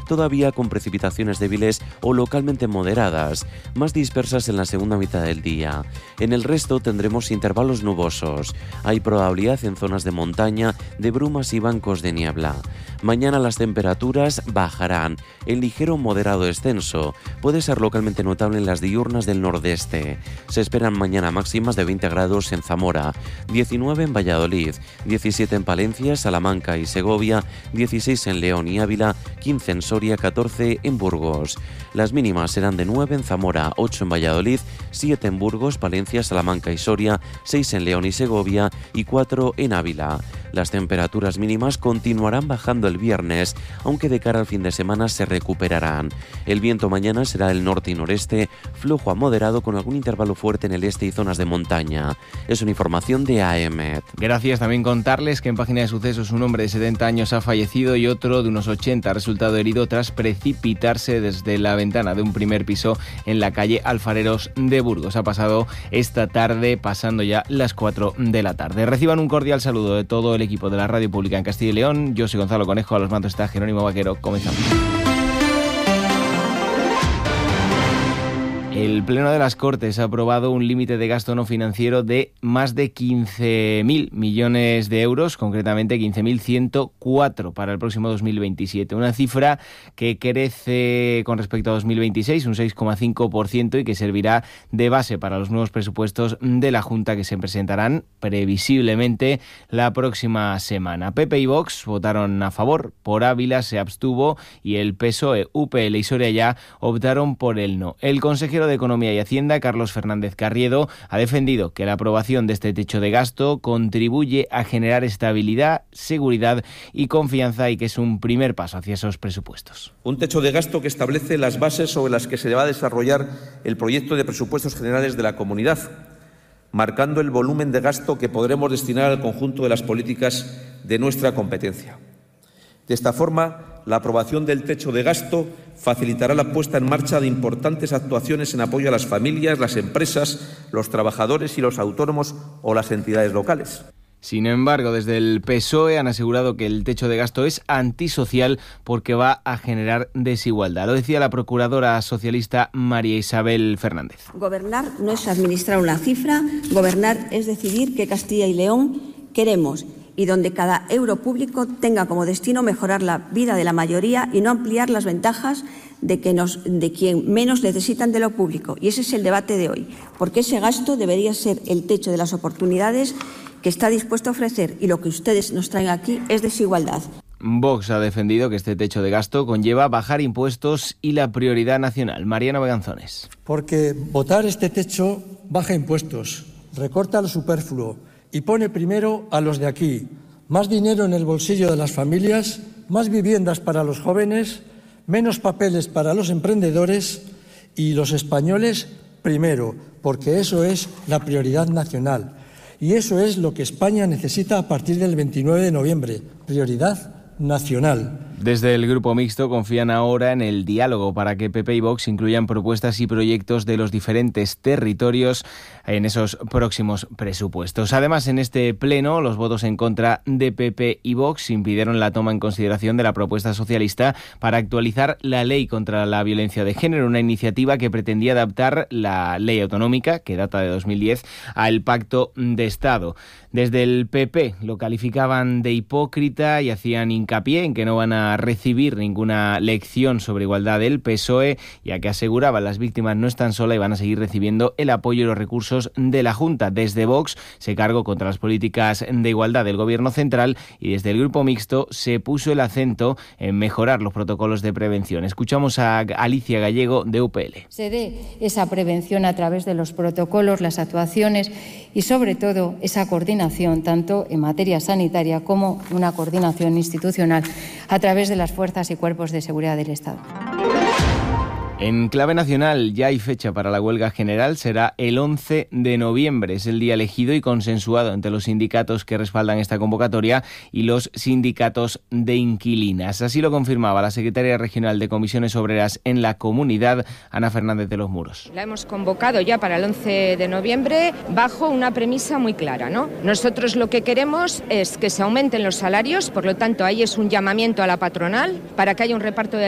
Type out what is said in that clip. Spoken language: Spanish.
todavía con precipitaciones débiles o localmente moderadas, más dispersas en la segunda mitad del día. En el resto tendremos intervalos nubosos. Hay probabilidad en zonas de montaña de brumas y bancos de niebla. Mañana las temperaturas bajarán en ligero o moderado descenso. Puede ser localmente notable en las diurnas del nordeste. Se esperan mañana máximas de 20 grados en Zamora, 19 en Valladolid, 17 en Palencia, Salamanca y Segovia, 16 en León y Ávila, 15 en Soria, 14 en Burgos. Las mínimas serán de 9 en Zamora, 8 en Valladolid, 7 en Burgos, Palencia, Salamanca y Soria, 6 en León y Segovia y 4 en Ávila. Las temperaturas mínimas continuarán bajando el viernes, aunque de cara al fin de semana se recuperarán. El viento mañana será del norte y noreste, flojo a moderado con algún intervalo fuerte en el este y zonas de montaña. Es una información de AEMET. Gracias. También contarles que en página de sucesos un hombre de 70 años ha fallecido y otro de unos 80 ha resultado herido tras precipitarse desde la ventana de un primer piso en la calle Alfareros de Burgos. Ha pasado esta tarde, pasando ya las 4 de la tarde. Reciban un cordial saludo de todo el equipo de la Radio Pública en Castilla y León. Yo soy Gonzalo Conejo, a los mandos está Jerónimo Vaquero. Comenzamos. El Pleno de las Cortes ha aprobado un límite de gasto no financiero de más de 15.000 millones de euros, concretamente 15.104 para el próximo 2027. Una cifra que crece con respecto a 2026, un 6,5%, y que servirá de base para los nuevos presupuestos de la Junta que se presentarán previsiblemente la próxima semana. PP y Vox votaron a favor, por Ávila se abstuvo y el PSOE, UPL y Soria ya optaron por el no. El consejero de Economía y Hacienda, Carlos Fernández Carriedo, ha defendido que la aprobación de este techo de gasto contribuye a generar estabilidad, seguridad y confianza y que es un primer paso hacia esos presupuestos. Un techo de gasto que establece las bases sobre las que se va a desarrollar el proyecto de presupuestos generales de la comunidad, marcando el volumen de gasto que podremos destinar al conjunto de las políticas de nuestra competencia. De esta forma, la aprobación del techo de gasto facilitará la puesta en marcha de importantes actuaciones en apoyo a las familias, las empresas, los trabajadores y los autónomos o las entidades locales. Sin embargo, desde el PSOE han asegurado que el techo de gasto es antisocial porque va a generar desigualdad. Lo decía la procuradora socialista María Isabel Fernández. Gobernar no es administrar una cifra, gobernar es decidir qué Castilla y León queremos y donde cada euro público tenga como destino mejorar la vida de la mayoría y no ampliar las ventajas de quien menos necesitan de lo público. Y ese es el debate de hoy, porque ese gasto debería ser el techo de las oportunidades que está dispuesto a ofrecer y lo que ustedes nos traen aquí es desigualdad. Vox ha defendido que este techo de gasto conlleva bajar impuestos y la prioridad nacional. Mariano Beganzones. Porque votar este techo baja impuestos, recorta lo superfluo y pone primero a los de aquí. Más dinero en el bolsillo de las familias, más viviendas para los jóvenes, menos papeles para los emprendedores y los españoles primero, porque eso es la prioridad nacional. Y eso es lo que España necesita a partir del 29 de noviembre, prioridad nacional. Desde el Grupo Mixto confían ahora en el diálogo para que PP y Vox incluyan propuestas y proyectos de los diferentes territorios en esos próximos presupuestos. Además, en este pleno, los votos en contra de PP y Vox impidieron la toma en consideración de la propuesta socialista para actualizar la ley contra la violencia de género, una iniciativa que pretendía adaptar la ley autonómica, que data de 2010, al Pacto de Estado. Desde el PP lo calificaban de hipócrita y hacían hincapié en que no van a recibir ninguna lección sobre igualdad del PSOE, ya que aseguraban las víctimas no están solas y van a seguir recibiendo el apoyo y los recursos de la Junta. Desde Vox se cargó contra las políticas de igualdad del Gobierno central y desde el Grupo Mixto se puso el acento en mejorar los protocolos de prevención. Escuchamos a Alicia Gallego de UPL. Se dé esa prevención a través de los protocolos, las actuaciones y sobre todo esa coordinación tanto en materia sanitaria como una coordinación institucional a través de las fuerzas y cuerpos de seguridad del Estado. En clave nacional ya hay fecha para la huelga general, será el 11 de noviembre. Es el día elegido y consensuado entre los sindicatos que respaldan esta convocatoria y los sindicatos de inquilinas. Así lo confirmaba la secretaria regional de Comisiones Obreras en la comunidad, Ana Fernández de los Muros. La hemos convocado ya para el 11 de noviembre bajo una premisa muy clara, ¿no? Nosotros lo que queremos es que se aumenten los salarios, por lo tanto ahí es un llamamiento a la patronal para que haya un reparto de